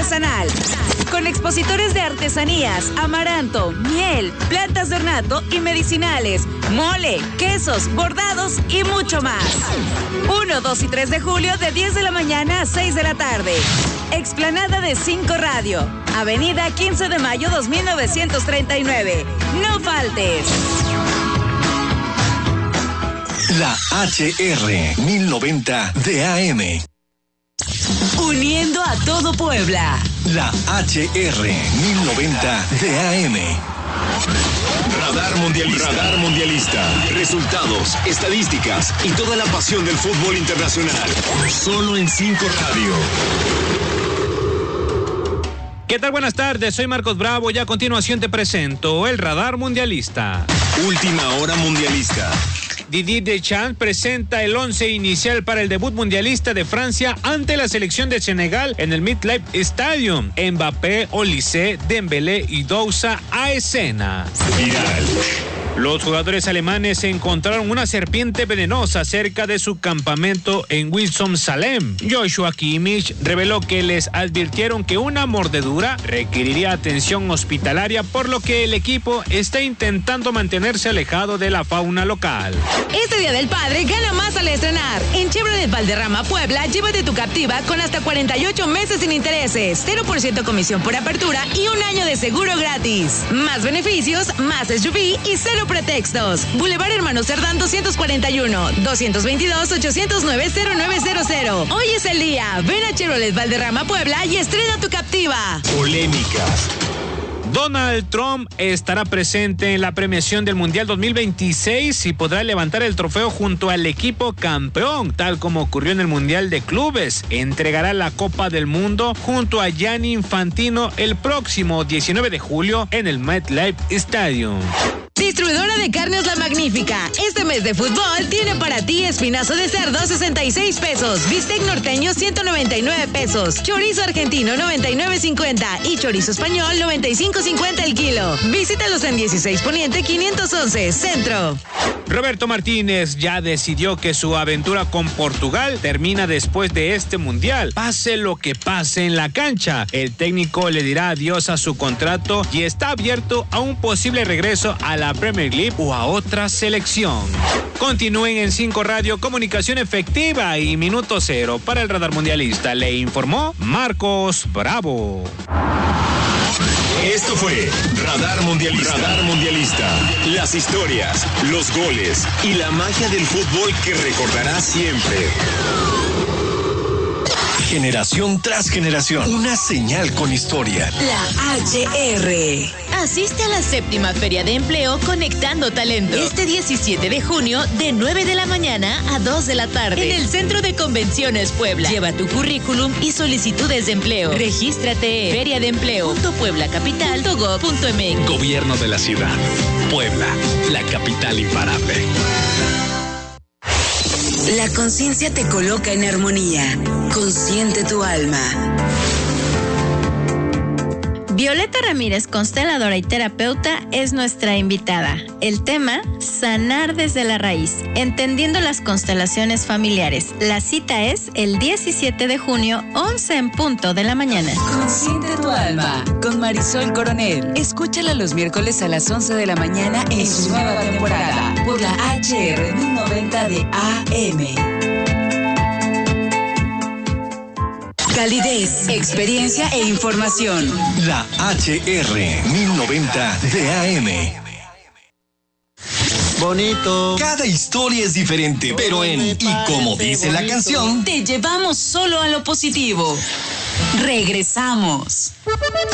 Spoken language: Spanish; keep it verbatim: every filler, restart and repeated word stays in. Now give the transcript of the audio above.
artesanal. Con expositores de artesanías, amaranto, miel, plantas de ornato y medicinales, mole, quesos, bordados y mucho más. uno, dos y tres de julio de diez de la mañana a seis de la tarde. Explanada de cinco Radio, Avenida quince de mayo dos mil novecientos treinta y nueve. No faltes. La H R mil noventa de A M. Uniendo a todo Puebla. La H R mil noventa de A M. Radar Mundialista. Radar Mundialista. Resultados, estadísticas y toda la pasión del fútbol internacional. Solo en cinco Radio. ¿Qué tal? Buenas tardes, soy Marcos Bravo y a continuación te presento el Radar Mundialista. Última hora mundialista. Didier Deschamps presenta el once inicial para el debut mundialista de Francia ante la selección de Senegal en el MetLife Stadium. Mbappé, Olise, Dembélé y Dousa a escena. Viral. Los jugadores alemanes encontraron una serpiente venenosa cerca de su campamento en Winston-Salem. Joshua Kimmich reveló que les advirtieron que una mordedura requeriría atención hospitalaria, por lo que el equipo está intentando mantenerse alejado de la fauna local. Este Día del Padre gana más al estrenar. En Chevrolet Valderrama Puebla, llévate tu Captiva con hasta cuarenta y ocho meses sin intereses, cero por ciento comisión por apertura y un año de seguro gratis. Más beneficios, más S U V y cero pretextos. Boulevard Hermanos Cerdán doscientos cuarenta y uno, doscientos veintidós, ochocientos nueve, cero nueve cero cero. Hoy es el día. Ven a Chevrolet Valderrama Puebla y estrena tu Captiva. Polémicas. Donald Trump estará presente en la premiación del Mundial dos mil veintiséis y podrá levantar el trofeo junto al equipo campeón, tal como ocurrió en el Mundial de Clubes. Entregará la Copa del Mundo junto a Gianni Infantino el próximo diecinueve de julio en el MetLife Stadium. Distribuidora de carnes La Magnífica. Este mes de fútbol tiene para ti espinazo de cerdo sesenta y seis pesos, bistec norteño ciento noventa y nueve pesos, chorizo argentino noventa y nueve cincuenta y chorizo español noventa y cinco cincuenta el kilo. Visítalos en dieciséis Poniente quinientos once, Centro. Roberto Martínez ya decidió que su aventura con Portugal termina después de este mundial. Pase lo que pase en la cancha, el técnico le dirá adiós a su contrato y está abierto a un posible regreso a la Premier League o a otra selección. Continúen en cinco Radio, comunicación efectiva y minuto cero. Para el Radar Mundialista le informó Marcos Bravo. Esto fue Radar Mundialista. Radar Mundialista. Las historias, los goles y la magia del fútbol que recordarás siempre. Generación tras generación. Una señal con historia. La H R. Asiste a la séptima Feria de Empleo Conectando Talento. Este diecisiete de junio de nueve de la mañana a dos de la tarde. En el Centro de Convenciones Puebla. Lleva tu currículum y solicitudes de empleo. Regístrate en feria de empleo punto puebla capital punto gob punto m x. Gobierno de la ciudad. Puebla, la capital imparable. La conciencia te coloca en armonía. Consciente tu alma. Violeta Ramírez, consteladora y terapeuta, es nuestra invitada. El tema, sanar desde la raíz, entendiendo las constelaciones familiares. La cita es el diecisiete de junio, once en punto de la mañana. Consciente tu alma, con Marisol Coronel. Escúchala los miércoles a las once de la mañana en su nueva temporada, por la H R mil noventa de A M. Calidez, experiencia e información. La H R mil noventa de A M. Bonito. Cada historia es diferente, pero en Y como dice la canción, te llevamos solo a lo positivo. Regresamos.